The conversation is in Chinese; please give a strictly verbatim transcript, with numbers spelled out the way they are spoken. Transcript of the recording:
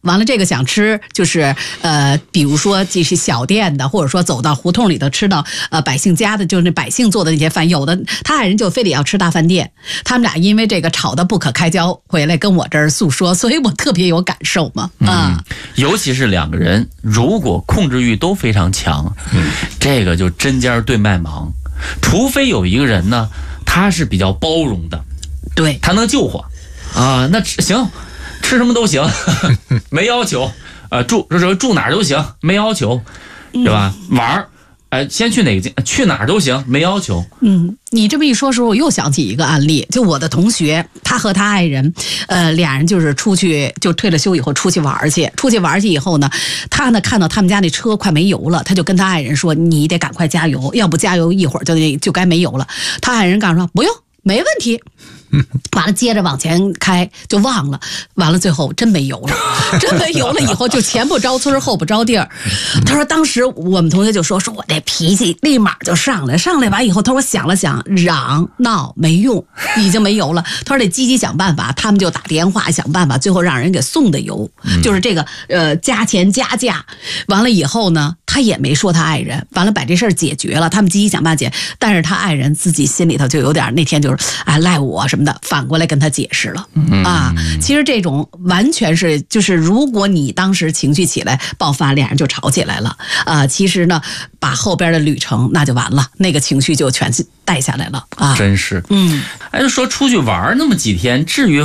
完了这个想吃就是呃，比如说这是小店的，或者说走到胡同里头吃到呃百姓家的，就是那百姓做的那些饭，有的他爱人就非得要吃大饭店，他们俩因为这个吵得不可开交，回来跟我这儿诉说，所以我特别有感受嘛啊、 嗯，尤其是两个人如果控制欲都非常强，嗯，这个就针尖对麦芒，除非有一个人呢，他是比较包容的， 对， 他能救活啊，那行，吃什么都行，没要求，呃，住说住哪儿都行，没要求，对吧？玩儿。哎，先去哪个景？去哪儿都行，没要求。 嗯，你这么一说时候，我又想起一个案例，就我的同学，他和他爱人，呃，俩人就是出去，就退了休以后出去玩去，出去玩去以后呢，他呢看到他们家那车快没油了，他就跟他爱人说：“你得赶快加油，要不加油一会儿就得就该没油了。”他爱人告诉说：“不用，没问题。”完了，接着往前开，就忘了，完了最后真没油了，真没油了以后就前不着村后不着地儿。他说当时我们同学就说说我这脾气立马就上来，上来完以后，他说我想了想，嚷闹没用，已经没油了。他说得积极想办法，他们就打电话想办法，最后让人给送的油，就是这个呃加钱加价。完了以后呢，他也没说他爱人，完了把这事儿解决了，他们积极想办法解，但是他爱人自己心里头就有点那天就是哎赖我什么的，反过来跟他解释了、嗯、啊。其实这种完全是就是如果你当时情绪起来爆发，俩人就吵起来了啊。其实呢，把后边的旅程那就完了，那个情绪就全带下来了啊。 真是， 嗯， 哎，说出去玩那么几天，至于